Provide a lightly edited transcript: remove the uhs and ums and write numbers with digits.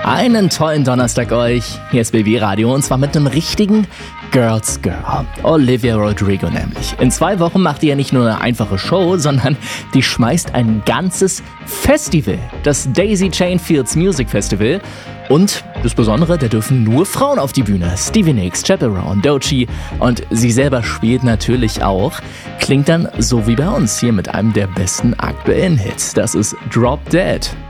Einen tollen Donnerstag euch. Hier ist BB Radio und zwar mit einem richtigen Girls Girl. Olivia Rodrigo nämlich. In 2 Wochen macht die ja nicht nur eine einfache Show, sondern die schmeißt ein ganzes Festival. Das Daisy Chain Fields Music Festival. Und das Besondere, da dürfen nur Frauen auf die Bühne. Stevie Nicks, Chaperone, Doechii und sie selber spielt natürlich auch. Klingt dann so wie bei uns hier mit einem der besten aktuellen Hits. Das ist Drop Dead.